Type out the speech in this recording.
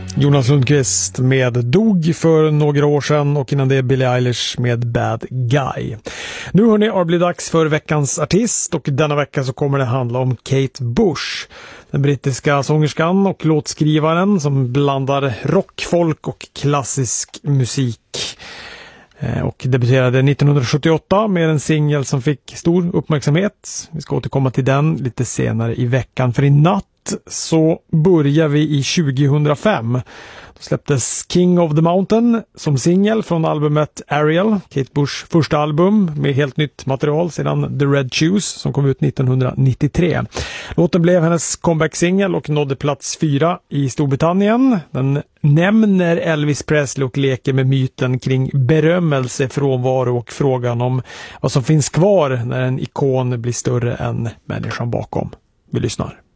Jonas Lundqvist med Dog för några år sedan och innan det Billie Eilish med Bad Guy. Nu hörni, har det blivit dags för veckans artist och denna vecka så kommer det handla om Kate Bush. Den brittiska sångerskan och låtskrivaren som blandar rock, folk och klassisk musik. Och debuterade 1978 med en singel som fick stor uppmärksamhet. Vi ska återkomma till den lite senare i veckan. För i natt så börjar vi i 2005. Då släpptes King of the Mountain som singel från albumet Ariel, Kate Bushs första album med helt nytt material sedan The Red Shoes som kom ut 1993. Låten blev hennes comeback-singel och nådde plats 4 i Storbritannien. Den nämner Elvis Presley och leker med myten kring berömmelse, frånvaro och frågan om vad som finns kvar när en ikon blir större än människan bakom. Vi lyssnar.